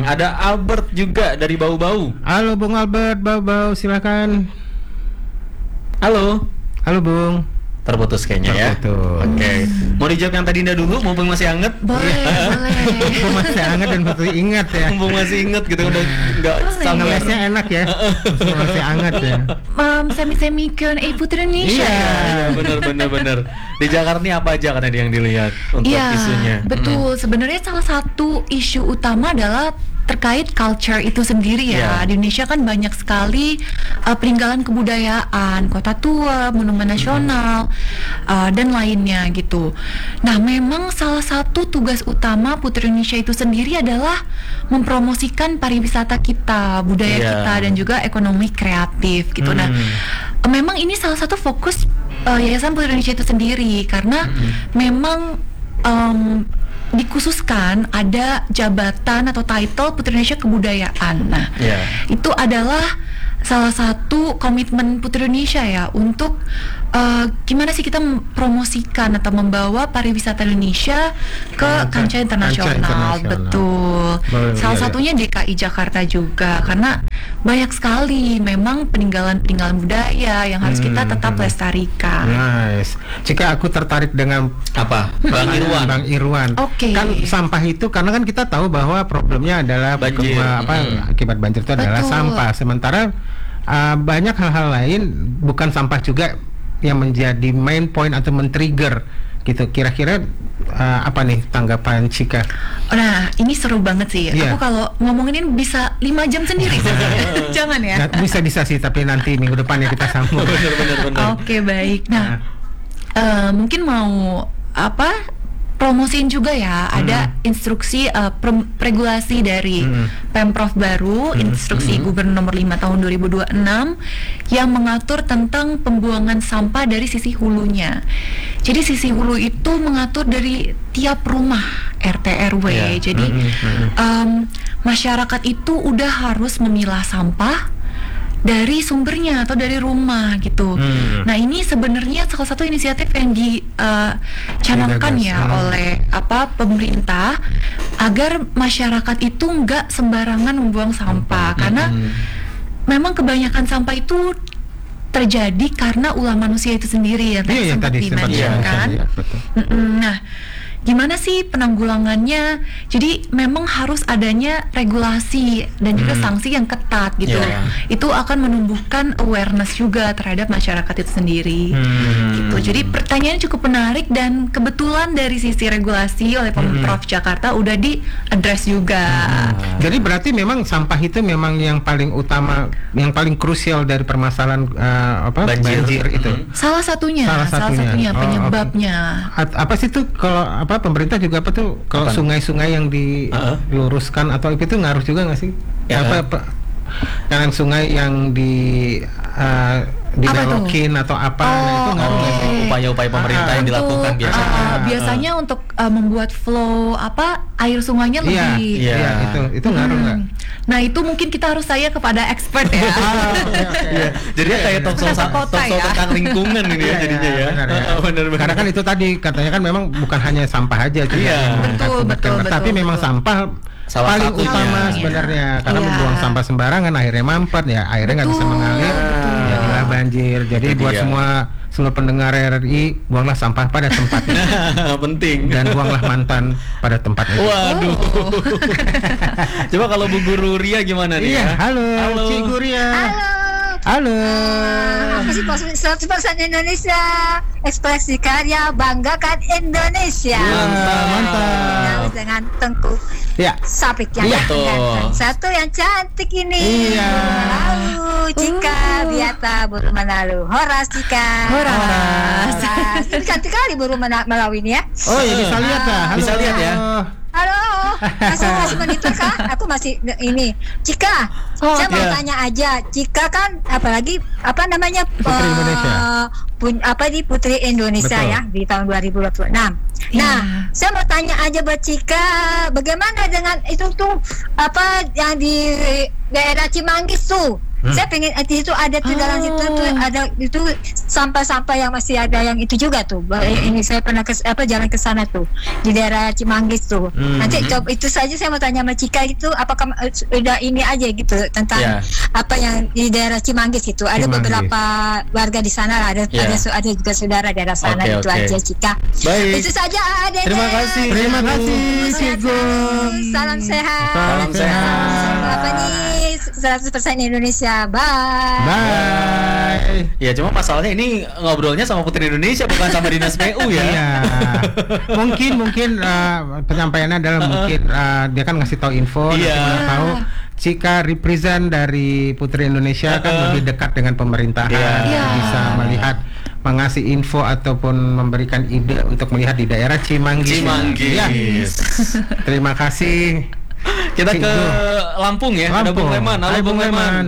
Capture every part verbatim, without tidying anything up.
Ada Albert juga dari Bau-Bau. Halo Bung Albert, Bau-Bau, silakan. Halo. Halo Bung. Terputus kayaknya. Terputus. Ya. Oke. Okay. Mau dijawab yang tadi Dinda dulu, mumpung masih hangat? Boleh, boleh. Mumpung masih hangat dan masih ingat ya. Mumpung masih ingat gitu udah enggak sama lesnya enak ya. Masih hangat ya. Um, semi-semi Q and A Putri Indonesia. Iya, benar benar benar. Di Jakarta ini apa aja kan yang dilihat untuk ya, isunya? Betul. Hmm. Sebenarnya salah satu isu utama adalah terkait culture itu sendiri ya. Yeah. Di Indonesia kan banyak sekali uh, peninggalan kebudayaan, kota tua, monumen nasional, mm-hmm. uh, dan lainnya gitu. Nah, memang salah satu tugas utama Putri Indonesia itu sendiri adalah mempromosikan pariwisata kita, budaya yeah. kita, dan juga ekonomi kreatif gitu. Mm. Nah, uh, memang ini salah satu fokus uh, Yayasan Putri Indonesia itu sendiri karena mm-hmm. memang um, dikhususkan ada jabatan atau title Putri Indonesia Kebudayaan. Nah, yeah. itu adalah salah satu komitmen Putri Indonesia ya untuk uh, gimana sih kita mempromosikan atau membawa pariwisata Indonesia ke kancah internasional. Betul. Boleh, salah ya, satunya ya. D K I Jakarta juga karena banyak sekali memang peninggalan-peninggalan budaya yang harus hmm, kita tetap hmm. lestarikan. Nice. Jika aku tertarik dengan apa? Bang Irwan. Bang Irwan. Oke. Okay. Kan sampah itu karena kan kita tahu bahwa problemnya adalah banjir. Ke, apa hmm. akibat banjir itu Betul. adalah sampah. Sementara uh, banyak hal-hal lain bukan sampah juga yang menjadi main point atau men-trigger gitu. Kira-kira uh, apa nih tanggapan Cika? Nah, ini seru banget sih. Yeah. Aku kalau ngomongin ini bisa lima jam sendiri. Jangan ya. Bisa-bisa sih, tapi nanti minggu depan ya kita sambung. Oke, okay, baik. Nah, nah. Uh, mungkin mau apa? Promosiin juga ya, hmm. ada instruksi uh, pre- regulasi dari hmm. Pemprov baru, hmm. instruksi hmm. Gubernur nomor lima tahun dua ribu dua puluh enam yang mengatur tentang pembuangan sampah dari sisi hulunya. Jadi sisi hulu itu mengatur dari tiap rumah R T R W. Yeah. Jadi hmm. Hmm. Um, masyarakat itu udah harus memilah sampah dari sumbernya atau dari rumah gitu. Hmm. Nah, ini sebenarnya salah satu inisiatif yang dicanangkan uh, ya hmm. oleh apa pemerintah agar masyarakat itu nggak sembarangan membuang sampah hmm. karena hmm. memang kebanyakan sampah itu terjadi karena ulah manusia itu sendiri ya, yeah, sempat yeah, dimentionkan. Ya, nah, gimana sih penanggulangannya? Jadi memang harus adanya regulasi dan juga hmm. sanksi yang ketat gitu. Yeah. Itu akan menumbuhkan awareness juga terhadap masyarakat itu sendiri. Hmm. Gitu. Jadi pertanyaannya cukup menarik dan kebetulan dari sisi regulasi oleh Pemprov hmm. Jakarta udah di-address juga. Hmm. Jadi berarti memang sampah itu memang yang paling utama, yang paling krusial dari permasalahan uh, apa banjir, banjir itu. Hmm. Salah satunya, salah satunya, salah satunya oh, penyebabnya. Okay. Apa sih itu kalau apa pemerintah juga apa tuh kalau apa? Sungai-sungai yang diluruskan uh-huh. atau itu ngaruh juga nggak sih? Ya, apa, apa yang sungai yang di uh, dibelokin atau apa oh, nah, itu ngaruh nggak okay. sih? Upaya-upaya pemerintah uh, yang dilakukan untuk, biasanya. Uh, biasanya uh, untuk uh, membuat flow apa air sungainya lebih. Iya, iya. iya itu itu ngaruh nggak? Hmm. Nah itu mungkin kita harus tanya kepada expert ya. ah, okay, okay. Iya. Jadinya kayak talkshow talkshow tentang lingkungan ini ya jadinya ya. Benar, ya. Benar, benar. Karena kan itu tadi katanya kan memang bukan hanya sampah aja juga. Iya. Betul, betul, betul. Tapi memang sampah salah paling satunya. Utama sebenarnya ya. Karena iya. membuang sampah sembarangan akhirnya mampet ya, akhirnya nggak bisa mengalir, jadilah banjir. Jadi itu buat dia. semua seluruh pendengar R R I, buanglah sampah pada tempatnya. Penting. Dan buanglah mantan pada tempatnya. Waduh. Oh. Coba kalau Bu Guru Ria gimana nih? Iya, ya? halo, halo. Cikgu Ria. Halo. Halo. Uh, aku sih seratus persen Indonesia. Ekspresi karya, banggakan Indonesia. Mantap, mantap. Dengan Tengku ya. Sapik yang ya. ganteng. Satu yang cantik ini. Iya. Lalu Cika uh. Biata Buru Manalu. Horas Cika. Horas. Horas. Ini cantik kali Buru Manalu ini ya. Oh ya bisa lihat ya. Bisa lihat ya. Halo, masih masih monitor kah? Aku masih ini. Cika, oh, saya mau yeah. tanya aja. Cika kan apalagi apa namanya Putri uh, Indonesia. Pun, apa di Putri Indonesia Betul. ya di tahun dua ribu dua puluh enam. Yeah. Nah, saya mau tanya aja buat Cika, bagaimana dengan itu tuh apa yang di daerah Cimanggis tuh? Hmm. Saya pengen di situ ada tuh oh. dalam situ tuh ada itu sampah-sampah yang masih ada yang itu juga tuh. Ini saya pernah ke, apa jalan ke sana tuh di daerah Cimanggis tuh. Hmm. Nanti coba itu saja saya mau tanya sama Cika itu apakah udah ini aja gitu tentang yeah. apa yang di daerah Cimanggis itu. Ada Cimanggis. Beberapa warga di sana ada yeah. ada ada juga saudara daerah sana okay, itu okay. aja Cika. Baik. Itu saja Dede. Terima kasih. Terima kasih Cigo. Salam sehat. Salam sehat. Apa nih seratus persen Indonesia. Bye. Bye. Ya cuma masalahnya ini ngobrolnya sama Putri Indonesia bukan sama Dinas P U ya. Iya. mungkin mungkin uh, penyampaiannya adalah uh-uh. mungkin uh, dia kan ngasih tahu info, yeah. nanti tahu jika represent dari Putri Indonesia uh-uh. kan lebih dekat dengan pemerintahan, yeah. Yeah. bisa melihat mengasih info ataupun memberikan ide untuk melihat di daerah Cimanggis. Cimanggis. Ya. Terima kasih. Kita ke Lampung ya. Lampung. Ada Bung Leman. Halo Bung Leman.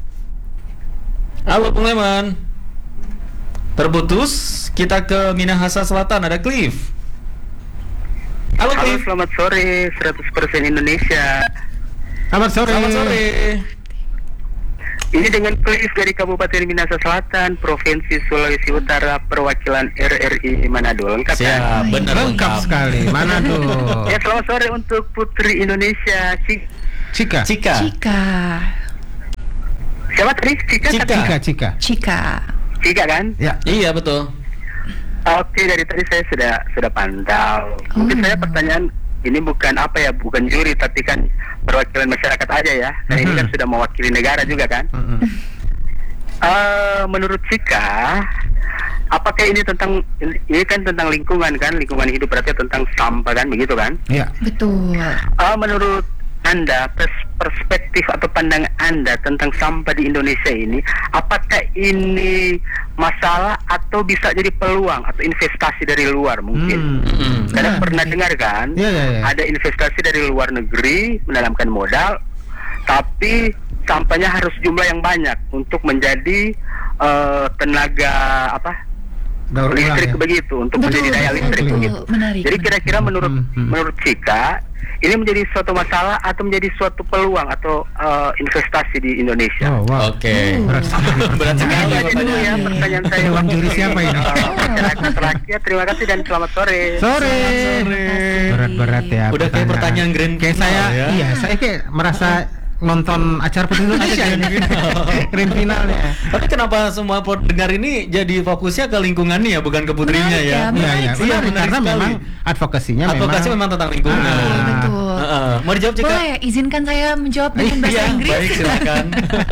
Halo Bung Leman. Terputus. Kita ke Minahasa Selatan. Ada Cliff. Halo, Halo Cliff. Selamat sore seratus persen Indonesia. Selamat sore. Selamat sore. Ini dengan Cliff dari Kabupaten Minahasa Selatan, Provinsi Sulawesi Utara, perwakilan R R I Manado. Lengkap ya? Siap, benar lengkap sekali. Manado. Ya, selamat sore untuk Putri Indonesia. Cika. Cika. Cika. Siapa tadi? Cika. Cika. Cika. Cika. Cika. Cika kan? Ya. Iya betul. Oke, dari tadi saya sudah sudah pantau. Mungkin oh. saya pertanyaan ini bukan apa ya, bukan juri tapi kan perwakilan masyarakat aja ya. Nah mm-hmm. ini kan sudah mewakili negara juga kan. Mm-hmm. Uh, menurut Cika, apakah ini tentang ini kan tentang lingkungan kan, lingkungan hidup berarti tentang sampah kan, begitu kan? Iya. Betul. Uh, menurut Anda, pers- perspektif atau pandangan Anda tentang sampah di Indonesia ini, apakah ini masalah atau bisa jadi peluang atau investasi dari luar mungkin? Hmm. Karena hmm. pernah dengar kan, ya, ya, ya. ada investasi dari luar negeri menanamkan modal, tapi sampahnya harus jumlah yang banyak untuk menjadi uh, tenaga apa? Daur listrik ulang, ya? Begitu untuk Betul, menjadi daya listrik betul, begitu. menarik, Jadi menarik. kira-kira menurut hmm, hmm. menurut Cika ini menjadi suatu masalah atau menjadi suatu peluang atau uh, investasi di Indonesia? Oh, wow. Oke. Okay. Berat sekali. Berat sekali Itu aja dulu ya pertanyaan saya. Dewan juri siapa ini? Masyarakat rakyat, terima kasih dan selamat sore. Sore. Sore. Berat-berat ya. Udah kayak pertanyaan grand kayak final saya, ya. Iya, saya kayak merasa nonton acara Putri Indonesia ini grand finalnya. Tapi kenapa semua pendengar ini jadi fokusnya ke lingkungannya ya, bukan ke putrinya Menarik ya? ya, Iya, iya. Iya, Benar, karena sekali. memang advokasinya Advokasi memang, memang tentang lingkungan. Ah, betul. Uh, uh. Mau dijawab Cika? Boleh, izinkan saya menjawab dengan bahasa Iya, Inggris. baik silakan.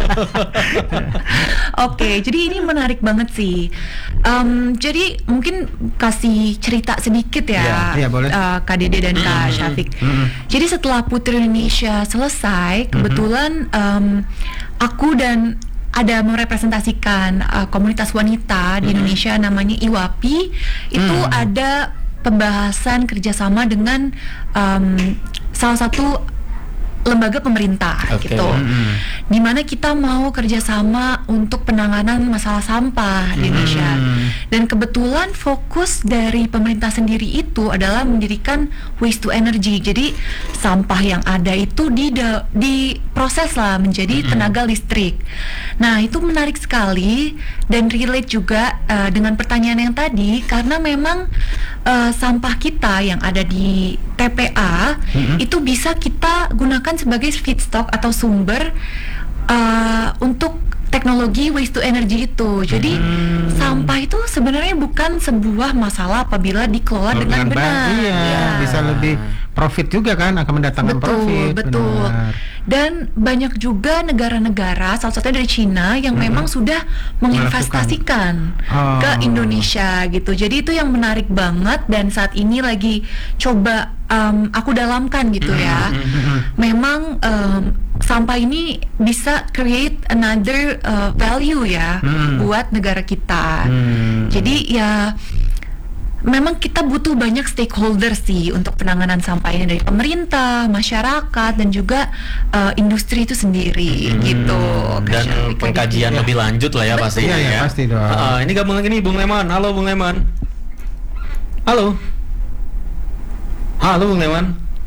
Oke, jadi ini menarik banget sih. Um, jadi mungkin kasih cerita sedikit ya, Iya, iya, boleh. uh, Kak Dede dan Kak Syafiq. Jadi setelah Putri Indonesia selesai, kebetulan um, aku dan ada merepresentasikan uh, komunitas wanita di Indonesia namanya I W A P I. Itu Mm. ada pembahasan kerjasama dengan um, salah satu lembaga pemerintah Okay. gitu, Mm-hmm. dimana kita mau kerjasama untuk penanganan masalah sampah di Indonesia. Mm-hmm. Dan kebetulan fokus dari pemerintah sendiri itu adalah mendirikan waste to energy. Jadi sampah yang ada itu di diproses lah menjadi mm-hmm. tenaga listrik. Nah itu menarik sekali dan relate juga uh, dengan pertanyaan yang tadi, karena memang uh, sampah kita yang ada di T P A mm-hmm. itu bisa kita gunakan sebagai feedstock atau sumber uh, untuk teknologi waste to energy itu. Jadi hmm. sampah itu sebenarnya bukan sebuah masalah apabila dikelola Oh, dengan, dengan benar. baik, iya, Ya. bisa lebih profit juga kan, akan mendatangkan Betul, profit. betul. Benar. Dan banyak juga negara-negara, salah satunya dari Cina yang hmm. memang sudah menginvestasikan Oh. ke Indonesia gitu. Jadi itu yang menarik banget dan saat ini lagi coba um, aku dalamkan gitu ya. Memang um, sampah ini bisa create another uh, value ya Hmm. buat negara kita. Hmm. Jadi ya memang kita butuh banyak stakeholder sih untuk penanganan sampah ini, dari pemerintah, masyarakat, dan juga uh, industri itu sendiri Hmm. gitu. Dan Kayak pengkajian gitu. lebih lanjut lah ya pasti. Iya, iya, pasti dong. Uh, ini gabung lagi nih Bung Leman. Halo Bung Leman. Halo. Halo Bung Leman.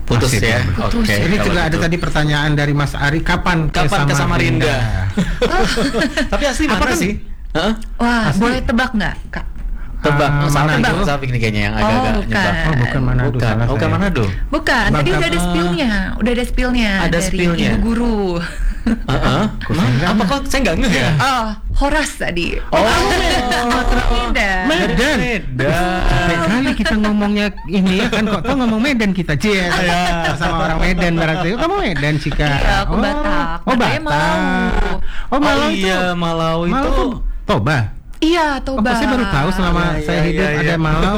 Putus Masih ya. Putus. Oke. Ini kalau juga ada gitu. tadi pertanyaan dari Mas Ari, kapan Kapan ke Samarinda? Tapi asli Apa mana kan- sih? Heeh. Wah, Pasti- boleh tebak nggak, Kak? Tebak. Ah, Oh, salah Manado. nih, Safik nih kayaknya yang Oh, agak-agak bukan. nyebak. Oh, bukan Manado, Bukan. salah Oh, bukan saya. Manado. Bukan, tadi Bangka- udah ada spillnya, udah ada spillnya Ada dari spillnya. ibu guru. Heeh. Kusangga. Apa kok saya nggak ngeh ya? Oh, Horas tadi. Oh, Medan. Medan. Medan. Capek kali kita ngomongnya ini ya kan, kok tau ngomong Medan kita, Cie. Sama orang Medan berarti. Oh, kamu Medan, Cika. Iya, aku Oh. Batak. Oh, Batanya Batak. Malau. Oh, Malau itu. iya, Malau itu. Malau tuh Toba. Iya, Oh, Toba. saya baru tahu selama Iya, saya iya, hidup iya, ada iya. Malau.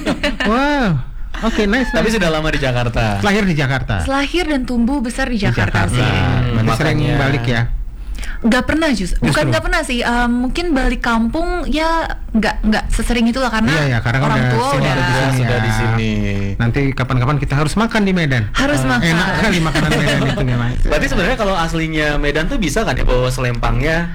Wow. Oke, nice. Tapi nice. sudah lama di Jakarta. lahir di Jakarta. Lahir dan tumbuh besar di Di Jakarta, sih. Hmm, Berarti sering makanya. balik ya. Nggak pernah justru. Bukan Justru. nggak pernah sih. Um, mungkin balik kampung ya nggak nggak sesering itulah karena Iya, ya, karena kan orang udah tua semua udah udah di Sudah, sini. sudah ya. di sini. Nanti kapan-kapan kita harus makan di Medan. harus makan. Enak kali makanan Medan itu memang. Berarti sebenarnya kalau aslinya Medan tuh bisa kan ya bawa selempangnya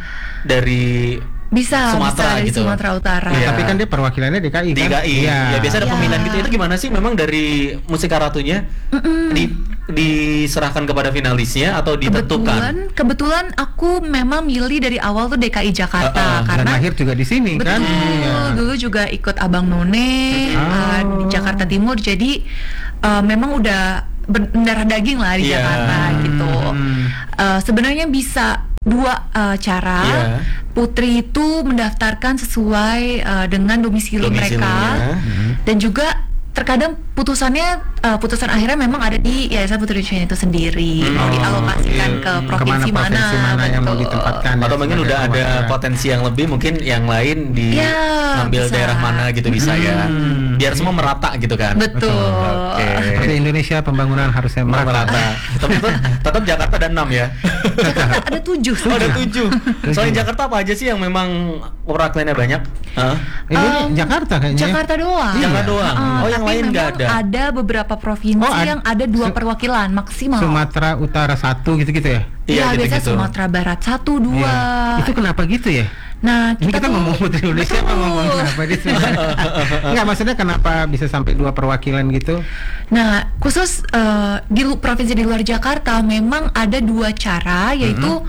dari Bisa, Sumatera bisa dari gitu. Sumatera Utara. Iya. Tapi kan dia perwakilannya D K I D K kan? I. Iya. Ya biasa ada Iya. pemilihan gitu. Itu gimana sih? Memang dari Musika Ratunya di diserahkan kepada finalisnya atau Kebetulan, ditentukan? kebetulan aku memang milih dari awal tuh D K I Uh-uh. Jakarta Dan karena lahir juga di sini betul, kan? Iya. dulu juga ikut Abang None Oh. uh, di Jakarta Timur, jadi uh, memang udah berdarah daging lah di Iya. Jakarta gitu. Hmm. Uh, sebenarnya bisa dua uh, cara. Iya. Putri itu mendaftarkan sesuai uh, dengan domisili Domisilinya. mereka, dan juga terkadang putusannya uh, putusan akhirnya memang ada di Yayasan Putri Indonesia itu sendiri, mau Oh, dialokasikan iya. ke provinsi Kemana mana, provinsi mana yang mau betul. ditempatkan. Atau mungkin sebagai udah ada perwakilan. potensi yang lebih, mungkin yang lain di Ya, ngambil bisa. daerah mana gitu bisa ya. Hmm. Biar semua merata gitu kan. Betul. Oke. Seperti Indonesia pembangunan harusnya merata. Merata. Tapi tetap, tetap Jakarta ada enam ya. Jakarta ada tujuh. Oh, ada tujuh. Selain Jakarta apa aja sih yang memang perwakilannya banyak? Hah? Ini Um, Jakarta kayaknya. Jakarta doang. Jakarta doang. Uh, Oh, yang tapi lain nggak memang ada. Ada beberapa provinsi Oh, ad- yang ada dua Su- perwakilan maksimal. Sumatera Utara satu gitu-gitu ya. Iya, biasanya gitu-gitu. Sumatera Barat satu, dua. Iya. Itu kenapa gitu ya? Nah, Ini kita tuh- ngomong Putri Indonesia apa Betul. ngomong kenapa di sini? Enggak, maksudnya kenapa bisa sampai dua perwakilan gitu? Nah, khusus eh, di lu- provinsi di luar Jakarta memang ada dua cara, yaitu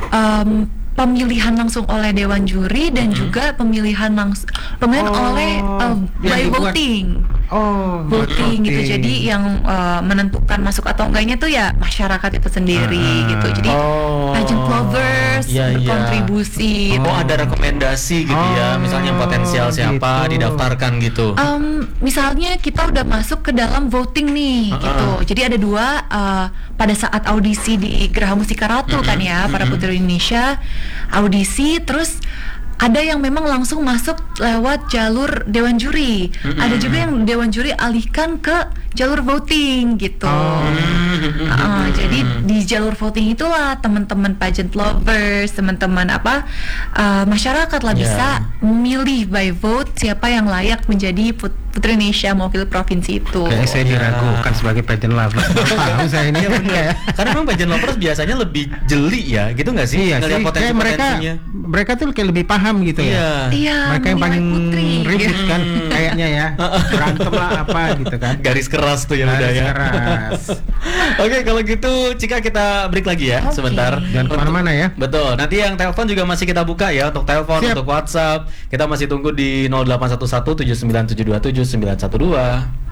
em, pemilihan langsung oleh Dewan Juri dan juga pemilihan langsung pemilihan Oh, oleh eh, yang by dibuat- voting. Oh, Voting gitu. Jadi yang eh, menentukan masuk atau enggaknya tuh ya masyarakat itu sendiri Ah. gitu. Jadi Oh. pageant lovers Iya, iya. berkontribusi. Oh, ada rekomendasi gitu ya. Oh, Misalnya potensial siapa gitu. didaftarkan gitu. Um, misalnya kita udah masuk ke dalam voting nih, Uh-uh. gitu. Jadi ada dua uh, pada saat audisi di Geraha Musika Ratu kan ya, para putri Indonesia audisi, terus ada yang memang langsung masuk lewat jalur Dewan Juri. Ada juga yang Dewan Juri alihkan ke jalur voting gitu. Oh. Uh, jadi di jalur voting itulah teman-teman pageant lovers, teman-teman apa uh, masyarakat lah Ya. bisa memilih by vote siapa yang layak menjadi put- Putri Indonesia mewakili provinsi itu. Kayaknya saya diragukan sebagai pageant lover. Baru tahu saya ini. Iya benar. Karena memang pageant lovers biasanya lebih jeli ya, gitu nggak sih? Iya Ngelihat sih, kayak mereka potensi-potensinya. mereka tuh kayak lebih paham gitu Iya. ya. Iya, Mereka yang menilai paling putri. ribut kan Hmm. kayaknya ya. Berantem lah apa gitu kan. Garis keras tuh ya udah Garis ya. keras. Oke, kalau gitu Cika kita break lagi ya Oke. sebentar. Jangan kemana-mana ya. Betul. Nanti yang telepon juga masih kita buka ya, untuk telepon, Siap. untuk WhatsApp. Kita masih tunggu di nol delapan satu satu tujuh sembilan tujuh dua tujuh sembilan satu dua.